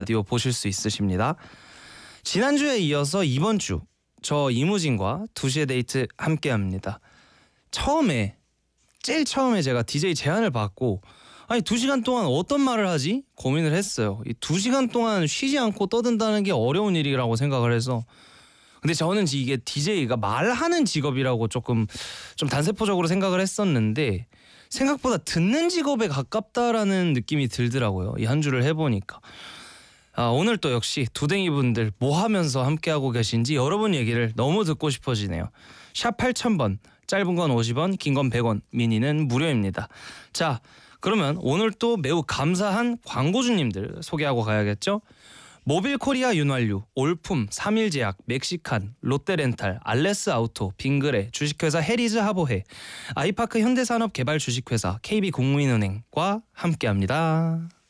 라디오 보실 수 있으십니다. 지난주에 이어서 이번 주 저 이무진과 2시의 데이트 함께합니다. 제일 처음에 제가 DJ 제안을 받고 2시간 동안 어떤 말을 하지? 고민을 했어요. 이 2시간 동안 쉬지 않고 떠든다는 게 어려운 일이라고 생각을 해서, 근데 저는 이게 DJ가 말하는 직업이라고 조금 좀 단세포적으로 생각을 했었는데 생각보다 듣는 직업에 가깝다라는 느낌이 들더라고요. 이 한 주를 해보니까. 오늘 또 역시 두댕이 분들 뭐 하면서 함께하고 계신지 여러분 얘기를 너무 듣고 싶어지네요. 샵 8000번, 짧은 건 50원, 긴 건 100원, 미니는 무료입니다. 자, 그러면 오늘 또 매우 감사한 광고주님들 소개하고 가야겠죠? 모빌코리아 윤활유, 올품, 3일제약, 멕시칸, 롯데렌탈, 알레스아우토, 빙그레, 주식회사 해리즈 하보해, 아이파크 현대산업개발 주식회사, KB국민은행과 함께합니다.